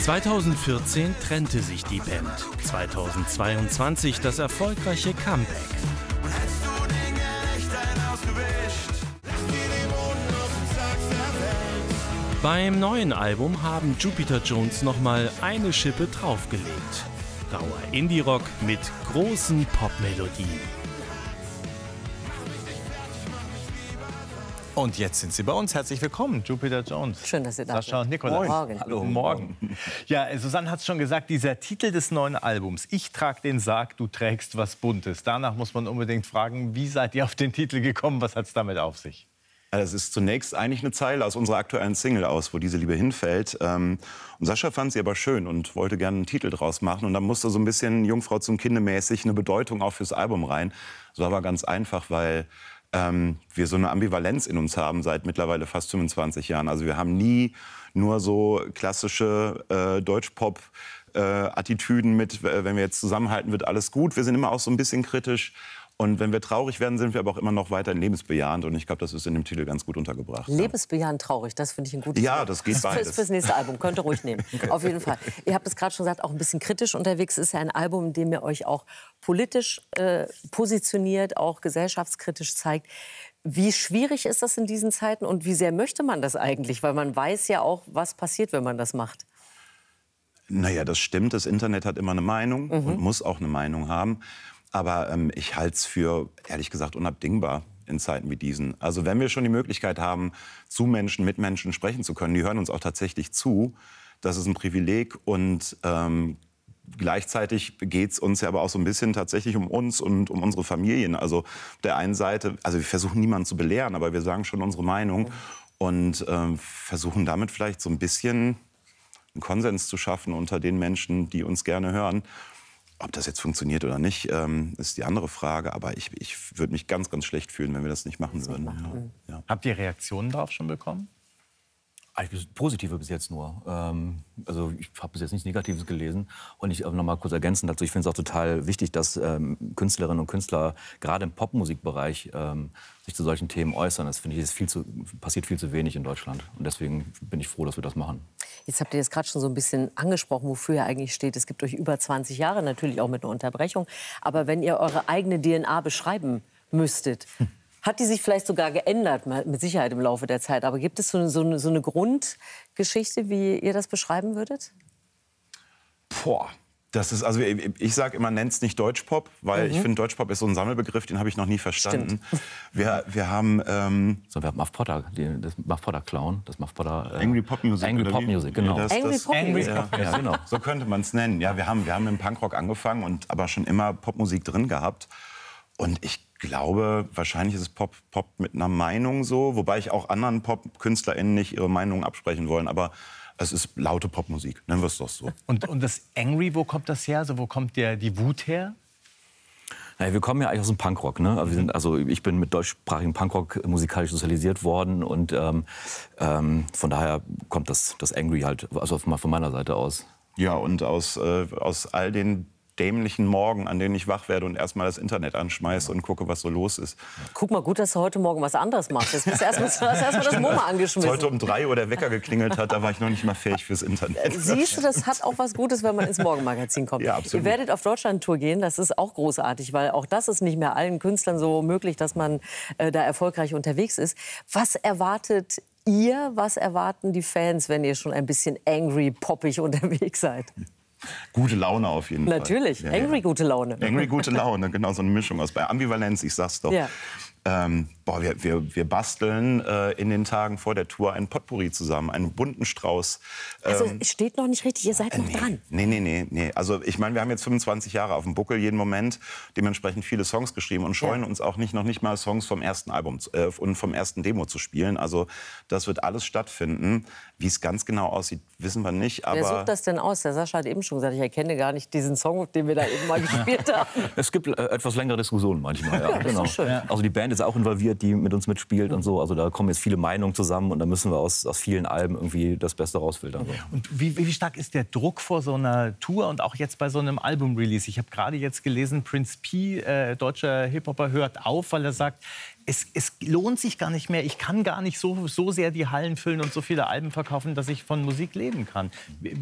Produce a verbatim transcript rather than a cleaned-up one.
zweitausendvierzehn trennte sich die Band. zweitausendzweiundzwanzig das erfolgreiche Comeback. Beim neuen Album haben Jupiter Jones nochmal eine Schippe draufgelegt. Rauer Indie-Rock mit großen Popmelodien. Und jetzt sind Sie bei uns. Herzlich willkommen, Jupiter Jones. Schön, dass Sie da sind. Sascha und Nicolas. Morgen. Hallo. Guten Morgen. Ja, Susanne hat es schon gesagt, dieser Titel des neuen Albums, Ich trag den Sarg, du trägst was Buntes. Danach muss man unbedingt fragen, wie seid ihr auf den Titel gekommen? Was hat es damit auf sich? Es ist zunächst eigentlich eine Zeile aus unserer aktuellen Single aus, wo diese Liebe hinfällt. Und Sascha fand sie aber schön und wollte gerne einen Titel draus machen. Und dann musste so ein bisschen Jungfrau zum Kinde mäßig eine Bedeutung auch fürs Album rein. Das war aber ganz einfach, weil ähm, wir so eine Ambivalenz in uns haben seit mittlerweile fast fünfundzwanzig Jahren. Also wir haben nie nur so klassische äh, Deutschpop-Attitüden äh, mit, wenn wir jetzt zusammenhalten, wird alles gut. Wir sind immer auch so ein bisschen kritisch. Und wenn wir traurig werden, sind wir aber auch immer noch weiter lebensbejahend. Und ich glaube, das ist in dem Titel ganz gut untergebracht. Lebensbejahend traurig, das finde ich ein gutes Ja, Wort. das geht beides. Fürs, fürs nächste Album, könnt ihr ruhig nehmen. Auf jeden Fall. Ihr habt es gerade schon gesagt, auch ein bisschen kritisch unterwegs. Es ist ja ein Album, in dem ihr euch auch politisch äh, positioniert, auch gesellschaftskritisch zeigt. Wie schwierig ist das in diesen Zeiten und wie sehr möchte man das eigentlich? Weil man weiß ja auch, was passiert, wenn man das macht. Naja, das stimmt. Das Internet hat immer eine Meinung Mhm. und muss auch eine Meinung haben. Aber ähm, ich halte es für, ehrlich gesagt, unabdingbar in Zeiten wie diesen. Also wenn wir schon die Möglichkeit haben, zu Menschen, mit Menschen sprechen zu können, die hören uns auch tatsächlich zu, das ist ein Privileg. Und ähm, gleichzeitig geht es uns ja aber auch so ein bisschen tatsächlich um uns und um unsere Familien. Also auf der einen Seite, also wir versuchen niemanden zu belehren, aber wir sagen schon unsere Meinung und ähm, versuchen damit vielleicht so ein bisschen einen Konsens zu schaffen unter den Menschen, die uns gerne hören. Ob das jetzt funktioniert oder nicht, ähm, ist die andere Frage. Aber ich, ich würde mich ganz, ganz schlecht fühlen, wenn wir das nicht machen würden. Ja. Ja. Habt ihr Reaktionen darauf schon bekommen? Eigentlich positive bis jetzt nur. Ähm, also ich habe bis jetzt nichts Negatives gelesen. Und ich noch mal kurz ergänzen dazu, ich finde es auch total wichtig, dass ähm, Künstlerinnen und Künstler gerade im Popmusikbereich ähm, sich zu solchen Themen äußern. Das finde ich, ist viel zu, passiert viel zu wenig in Deutschland. Und deswegen bin ich froh, dass wir das machen. Jetzt habt ihr das gerade schon so ein bisschen angesprochen, wofür ihr eigentlich steht. Es gibt euch über zwanzig Jahre, natürlich auch mit einer Unterbrechung. Aber wenn ihr eure eigene D N A beschreiben müsstet, hat die sich vielleicht sogar geändert, mit Sicherheit im Laufe der Zeit. Aber gibt es so eine, so eine, so eine Grundgeschichte, wie ihr das beschreiben würdet? Boah, das ist, also ich, ich sage immer, nennt's nicht Deutschpop, weil mhm. ich finde, Deutschpop ist so ein Sammelbegriff, den habe ich noch nie verstanden. Wir, wir haben... Ähm, so, wir haben Muff Potter, die, das Muff Potter Clown, das Muff Potter... Äh, Angry Pop Music. Angry Pop Music, genau. Das, Angry das, Pop Music. Ja, ja, genau. So könnte man es nennen. Ja, wir haben, wir haben im Punkrock angefangen und aber schon immer Popmusik drin gehabt. Und ich glaube, wahrscheinlich ist es Pop, Pop mit einer Meinung so, wobei ich auch anderen Pop-KünstlerInnen nicht ihre Meinung absprechen wollen, aber es ist laute Popmusik, nennen wir es doch so. Und, und das Angry, wo kommt das her? Also wo kommt der, die Wut her? Naja, wir kommen ja eigentlich aus dem Punkrock. Ne? Also, wir sind, also ich bin mit deutschsprachigem Punkrock musikalisch sozialisiert worden und ähm, ähm, von daher kommt das, das Angry halt also von meiner Seite aus. Ja, und aus, äh, aus all den dämlichen Morgen, an denen ich wach werde und erstmal das Internet anschmeiße und gucke, was so los ist. Guck mal, gut, dass du heute Morgen was anderes machst. Jetzt hast du erstmal erst das MoMA angeschmissen. Als heute um drei Uhr der Wecker geklingelt hat, da war ich noch nicht mal fähig fürs Internet. Siehst du, das hat auch was Gutes, wenn man ins Morgenmagazin kommt. Ja, absolut. Ihr werdet auf Deutschland-Tour gehen, das ist auch großartig, weil auch das ist nicht mehr allen Künstlern so möglich, dass man äh, da erfolgreich unterwegs ist. Was erwartet ihr, was erwarten die Fans, wenn ihr schon ein bisschen angry, poppig unterwegs seid? Gute Laune auf jeden Natürlich. Fall. Natürlich, angry, ja. gute Laune. Angry, gute Laune, genau, so eine Mischung aus bei Ambivalenz, ich sag's doch. Ja. Ähm, boah, wir, wir, wir basteln äh, in den Tagen vor der Tour ein Potpourri zusammen, einen bunten Strauß. Also ähm, es steht noch nicht richtig, ihr seid noch nee, dran. Nee, nee, nee, nee. Also ich meine, wir haben jetzt fünfundzwanzig Jahre auf dem Buckel jeden Moment, dementsprechend viele Songs geschrieben und scheuen Ja. uns auch nicht, noch nicht mal Songs vom ersten Album äh, und vom ersten Demo zu spielen. Also das wird alles stattfinden. Wie es ganz genau aussieht, wissen wir nicht. Aber Wer sucht das denn aus? Der Sascha hat eben schon gesagt, ich erkenne gar nicht diesen Song, den wir da eben mal gespielt haben. Es gibt äh, etwas längere Diskussionen manchmal. Ja, Ja, das ist genau. schön. Ja. Also die Band ist auch involviert, die mit uns mitspielt und so. Also da kommen jetzt viele Meinungen zusammen und da müssen wir aus, aus vielen Alben irgendwie das Beste rausfiltern. So. Und wie, wie stark ist der Druck vor so einer Tour und auch jetzt bei so einem Album-Release? Ich habe gerade jetzt gelesen, Prince P, äh, deutscher Hip-Hopper, hört auf, weil er sagt, es, es lohnt sich gar nicht mehr. Ich kann gar nicht so, so sehr die Hallen füllen und so viele Alben verkaufen, dass ich von Musik leben kann.